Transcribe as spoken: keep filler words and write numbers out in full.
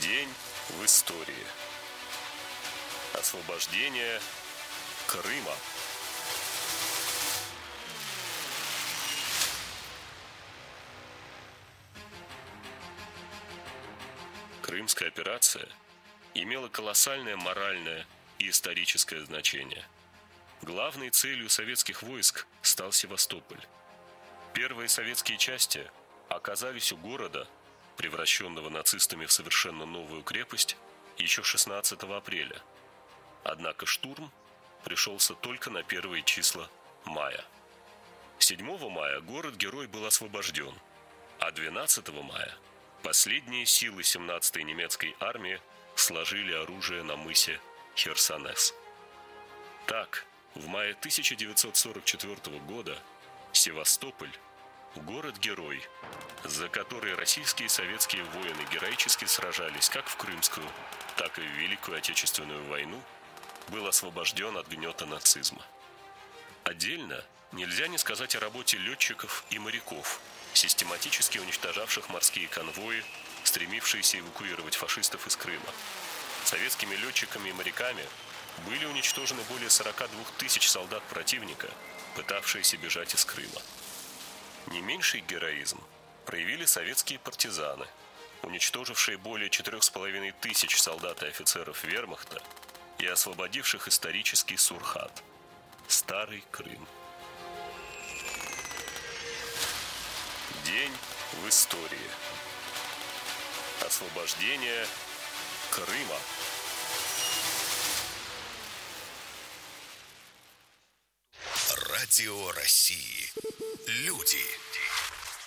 День в истории. Освобождение Крыма. Крымская операция имела колоссальное моральное и историческое значение. Главной целью советских войск стал Севастополь. Первые советские части оказались у города, превращенного нацистами в совершенно новую крепость, еще шестнадцатого апреля. Однако штурм пришелся только на первые числа мая. седьмого мая город-герой был освобожден, а двенадцатого мая последние силы семнадцатой немецкой армии сложили оружие на мысе Херсонес. Так, в мае тысяча девятьсот сорок четвёртого года Севастополь, город-герой, за который российские и советские воины героически сражались как в Крымскую, так и в Великую Отечественную войну, был освобожден от гнета нацизма. Отдельно нельзя не сказать о работе летчиков и моряков, систематически уничтожавших морские конвои, стремившиеся эвакуировать фашистов из Крыма. Советскими летчиками и моряками были уничтожены более сорок два тысяч солдат противника, пытавшиеся бежать из Крыма. Не меньший героизм проявили советские партизаны, уничтожившие более четырех с половиной тысяч солдат и офицеров вермахта и освободивших исторический Сурхат – Старый Крым. День в истории. Освобождение Крыма. Радио России. Люди.